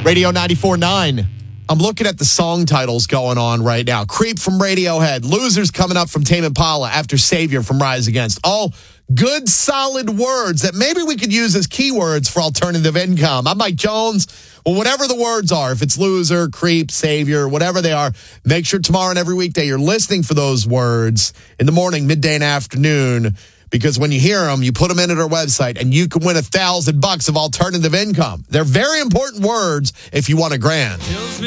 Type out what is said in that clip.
Radio 94.9. I'm looking at the song titles going on right now. Creep from Radiohead. Losers coming up from Tame Impala after Savior from Rise Against. All good, solid words that maybe we could use as keywords for alternative income. I'm Mike Jones. Well, whatever the words are, if it's loser, creep, savior, whatever they are, make sure tomorrow and every weekday you're listening for those words in the morning, midday, and afternoon. Because when you hear them, you put them in at our website, and you can win $1,000 of alternative income. They're very important words if you want $1,000.